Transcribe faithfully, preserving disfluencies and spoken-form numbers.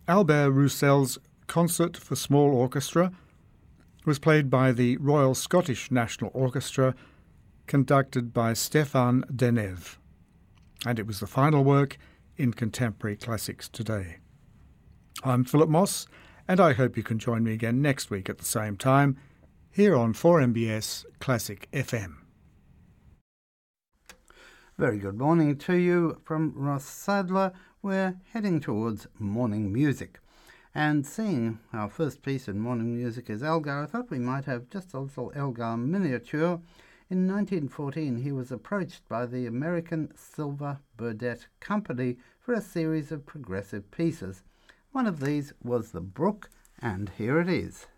Albert Roussel's Concert for Small Orchestra was played by the Royal Scottish National Orchestra, conducted by Stéphane Denève, and it was the final work in Contemporary Classics Today. I'm Philip Moss, and I hope you can join me again next week at the same time, here on four M B S Classic F M. Very good morning to you from Ross Sadler. We're heading towards morning music. And seeing our first piece in morning music is Elgar, I thought we might have just a little Elgar miniature. In nineteen fourteen, he was approached by the American Silver Burdette Company for a series of progressive pieces. One of these was The Brook, and here it is.